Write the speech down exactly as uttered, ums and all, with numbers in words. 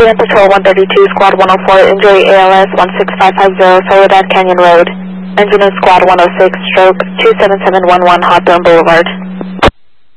Unit Patrol one thirty-two, Squad one oh four, injury A L S one six five five zero, Soledad Canyon Road. Engine in Squad one oh six, stroke two seven seven one one, Hawthorne Boulevard.